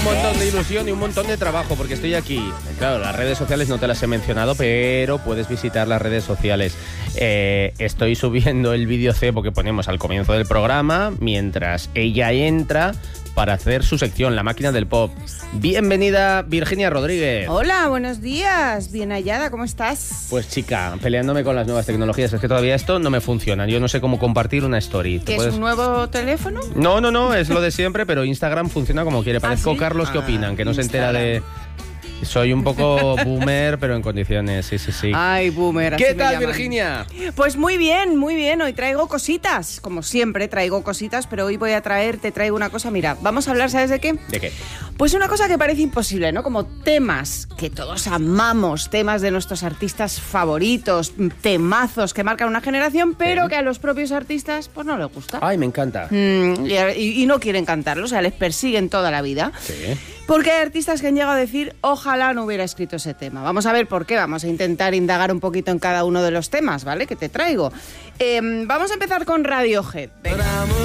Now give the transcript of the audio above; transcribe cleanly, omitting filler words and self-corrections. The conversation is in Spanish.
montón de ilusión y un montón de trabajo porque estoy aquí. Claro, las redes sociales no te las he mencionado, pero puedes visitar las redes sociales. Estoy subiendo el vídeo cebo que ponemos al comienzo del programa mientras ella entra para hacer su sección, La Máquina del Pop. Bienvenida, Virginia Rodríguez. Hola, buenos días. Bien hallada, ¿cómo estás? Pues chica, peleándome con las nuevas tecnologías. Es que todavía esto no me funciona. Yo no sé cómo compartir una story. ¿Qué es un nuevo teléfono? No, es lo de siempre, pero Instagram funciona como quiere. Parezco ¿sí? Carlos que opinan, que no Instagram. se entera de... Soy un poco boomer, pero en condiciones, sí. Ay, boomer, así ¿Qué me tal, llaman. Virginia? Pues muy bien. Hoy traigo cositas. Como siempre, traigo cositas, pero hoy te traigo una cosa. Mira, vamos a hablar, ¿sabes de qué? ¿De qué? Pues una cosa que parece imposible, ¿no? Como temas que todos amamos, temas de nuestros artistas favoritos, temazos que marcan una generación, pero Sí. que a los propios artistas pues no les gusta. Ay, me encanta. Y no quieren cantarlo, o sea, les persiguen toda la vida. Sí. Porque hay artistas que han llegado a decir, ojalá no hubiera escrito ese tema. Vamos a ver por qué, vamos a intentar indagar un poquito en cada uno de los temas, ¿vale? Que te traigo. Vamos a empezar con Radiohead. Venga.